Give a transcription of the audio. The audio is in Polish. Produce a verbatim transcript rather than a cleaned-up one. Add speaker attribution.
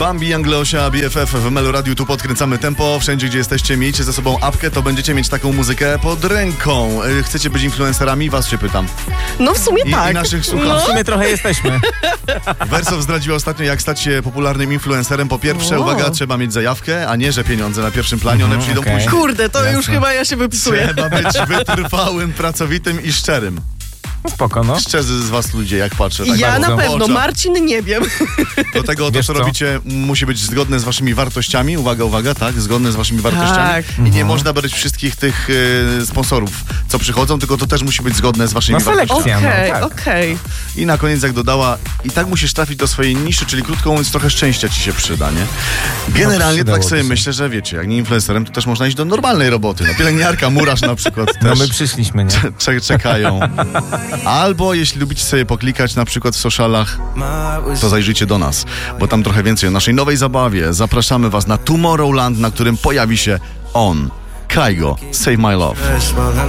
Speaker 1: Bambi, Jangleosia, B F F w Melo Radiu, tu podkręcamy tempo. Wszędzie, gdzie jesteście, miejcie ze sobą apkę, to będziecie mieć taką muzykę pod ręką. Chcecie być influencerami? Was się pytam.
Speaker 2: No w sumie
Speaker 1: I,
Speaker 2: tak.
Speaker 1: I naszych słuchaczy.
Speaker 3: No. W sumie trochę jesteśmy.
Speaker 1: Wersow zdradziła ostatnio, jak stać się popularnym influencerem. Po pierwsze,
Speaker 2: O.
Speaker 1: uwaga, trzeba mieć zajawkę, a nie, że pieniądze na pierwszym planie, one
Speaker 3: Mhm,
Speaker 1: przyjdą
Speaker 3: okej.
Speaker 1: później.
Speaker 2: Kurde, to
Speaker 3: Jasne.
Speaker 2: już chyba ja się wypisuję.
Speaker 1: Trzeba być wytrwałym, pracowitym i szczerym.
Speaker 3: No spoko, no.
Speaker 1: Szczerzy z was ludzie, jak patrzę. Tak
Speaker 2: Ja
Speaker 1: bardzo
Speaker 2: na
Speaker 1: w
Speaker 2: pewno,
Speaker 1: oczach.
Speaker 2: Marcin nie wiem.
Speaker 1: Do tego to,
Speaker 3: Wiesz
Speaker 1: co
Speaker 3: co?
Speaker 1: robicie, musi być zgodne z waszymi wartościami. Uwaga, uwaga, tak, zgodne z waszymi wartościami.
Speaker 2: Tak.
Speaker 1: I nie
Speaker 3: Mhm.
Speaker 1: można brać wszystkich tych y, sponsorów, co przychodzą, tylko to też musi być zgodne z waszymi
Speaker 3: No, selekcja.
Speaker 1: wartościami.
Speaker 2: Okej,
Speaker 3: no, tak.
Speaker 2: okej.
Speaker 1: I na koniec, jak dodała, i tak musisz trafić do swojej niszy, czyli krótko mówiąc, trochę szczęścia ci się przyda, nie? Generalnie to tak
Speaker 3: przydałoby
Speaker 1: sobie
Speaker 3: się.
Speaker 1: myślę, że wiecie, jak nie influencerem, to też można iść do normalnej roboty. No, pielęgniarka, murarz na przykład
Speaker 3: No
Speaker 1: też
Speaker 3: my przyszliśmy, nie?
Speaker 1: cze- czekają. Albo jeśli lubicie sobie poklikać na przykład w socialach, to zajrzyjcie do nas, bo tam trochę więcej o naszej nowej zabawie. Zapraszamy was na Tomorrowland, na którym pojawi się on, Kygo, Save My Love.